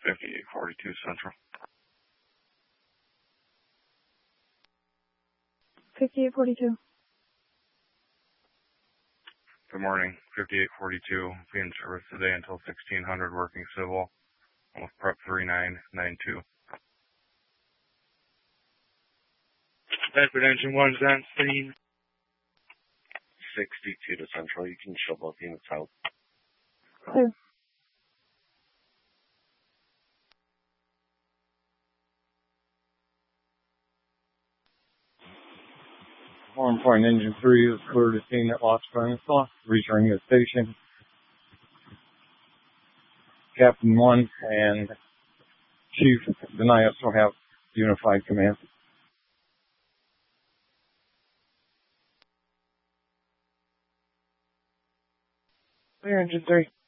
5842 Central. 5842. Good morning. 5842. Be in service today until 1600, working civil with prep 3992. Bedford Engine 1's on screen. 62 to Central. You can show both units out. Clear. Farm Point Engine 3 is clear to scene at Lost Peninsula, returning to station. Captain 1 and Chief deny us will have unified command. Clear Engine 3.